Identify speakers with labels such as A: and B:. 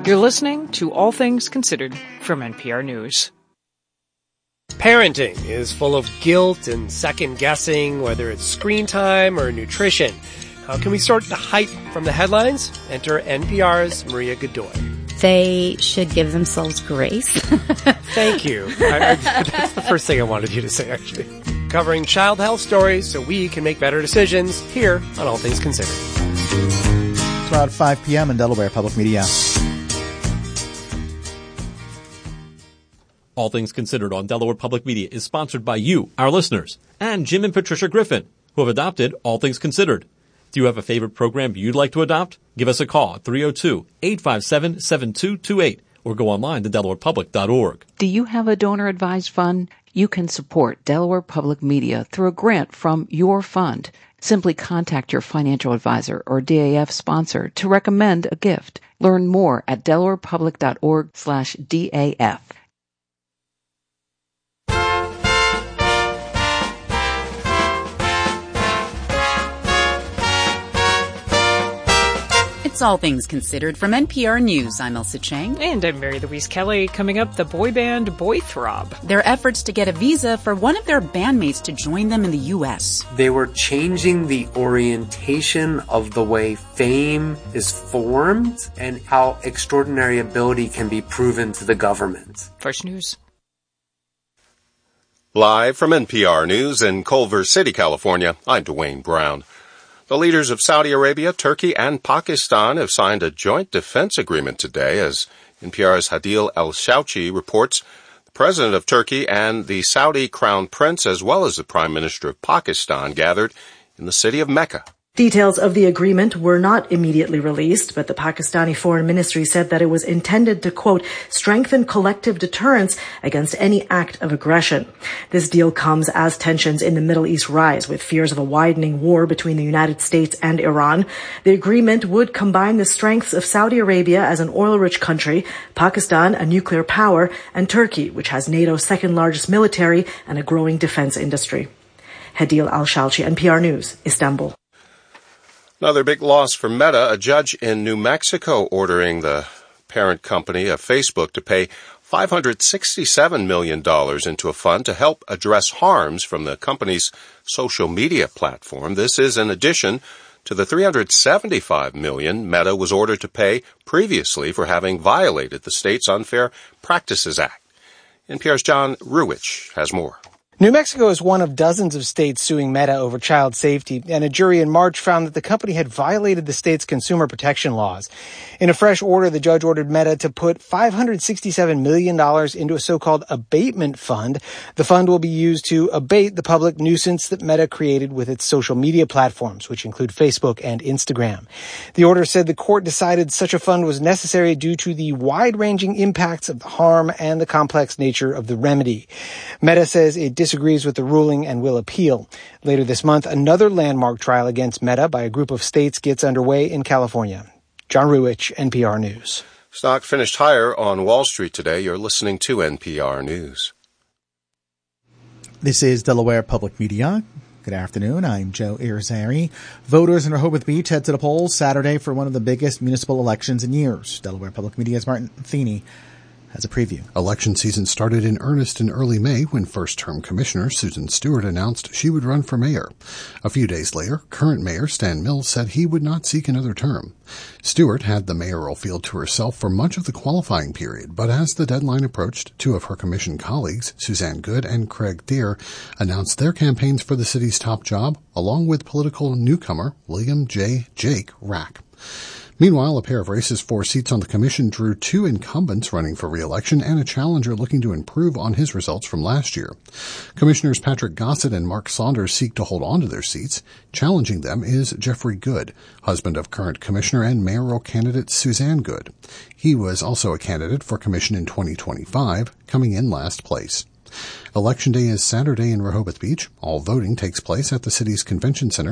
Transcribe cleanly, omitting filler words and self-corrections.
A: You're listening to All Things Considered from NPR News.
B: Parenting is full of guilt and second-guessing, whether it's screen time or nutrition. How can we sort the hype from the headlines? Enter NPR's Maria Godoy.
C: They should give themselves grace.
B: Thank you. That's the first thing I wanted you to say, actually. Covering child health stories so we can make better decisions here on All Things Considered.
D: It's about 5 p.m. in Delaware Public Media.
E: All Things Considered on Delaware Public Media is sponsored by you, our listeners, and Jim and Patricia Griffin, who have adopted All Things Considered. Do you have a favorite program you'd like to adopt? Give us a call at 302-857-7228 or go online to delawarepublic.org.
F: Do you have a donor-advised fund? You can support Delaware Public Media through a grant from your fund. Simply contact your financial advisor or DAF sponsor to recommend a gift. Learn more at delawarepublic.org/DAF.
G: It's All Things Considered from NPR News. I'm Elsa Chang.
A: And I'm Mary Louise Kelly. Coming up, the boy band Boy Throb.
G: Their efforts to get a visa for one of their bandmates to join them in the U.S.
H: They were changing the orientation of the way fame is formed and how extraordinary ability can be proven to the government.
A: First News.
I: Live from NPR News in Culver City, California, I'm Dwayne Brown. The leaders of Saudi Arabia, Turkey, and Pakistan have signed a joint defense agreement today. As NPR's Hadil El-Shouchi reports, the president of Turkey and the Saudi crown prince, as well as the prime minister of Pakistan, gathered in the city of Mecca.
J: Details of the agreement were not immediately released, but the Pakistani Foreign Ministry said that it was intended to, quote, strengthen collective deterrence against any act of aggression. This deal comes as tensions in the Middle East rise, with fears of a widening war between the United States and Iran. The agreement would combine the strengths of Saudi Arabia as an oil-rich country, Pakistan, a nuclear power, and Turkey, which has NATO's second largest military and a growing defense industry. Hadil Al-Shalchi, NPR News, Istanbul.
I: Another big loss for Meta, a judge in New Mexico ordering the parent company of Facebook to pay $567 million into a fund to help address harms from the company's social media platform. This is in addition to the $375 million Meta was ordered to pay previously for having violated the state's Unfair Practices Act. NPR's John Ruwitch has more.
B: New Mexico is one of dozens of states suing Meta over child safety, and a jury in March found that the company had violated the state's consumer protection laws. In a fresh order, the judge ordered Meta to put $567 million into a so-called abatement fund. The fund will be used to abate the public nuisance that Meta created with its social media platforms, which include Facebook and Instagram. The order said the court decided such a fund was necessary due to the wide-ranging impacts of the harm and the complex nature of the remedy. Meta says it disagrees with the ruling and will appeal. Later this month, another landmark trial against Meta by a group of states gets underway in California. John Ruwitch, NPR News.
I: Stock finished higher on Wall Street today. You're listening to NPR News.
D: This is Delaware Public Media. Good afternoon. I'm Joe Irizarry. Voters in Rehoboth Beach head to the polls Saturday for one of the biggest municipal elections in years. Delaware Public Media's Martin Feeney has a preview.
K: Election season started in earnest in early May when first-term Commissioner Susan Stewart announced she would run for mayor. A few days later, current Mayor Stan Mills said he would not seek another term. Stewart had the mayoral field to herself for much of the qualifying period, but as the deadline approached, two of her commission colleagues, Suzanne Good and Craig Thier, announced their campaigns for the city's top job, along with political newcomer William J. Jake Rack. Meanwhile, a pair of races for seats on the commission drew two incumbents running for re-election and a challenger looking to improve on his results from last year. Commissioners Patrick Gossett and Mark Saunders seek to hold on to their seats. Challenging them is Jeffrey Good, husband of current commissioner and mayoral candidate Suzanne Good. He was also a candidate for commission in 2025, coming in last place. Election Day is Saturday in Rehoboth Beach. All voting takes place at the city's convention center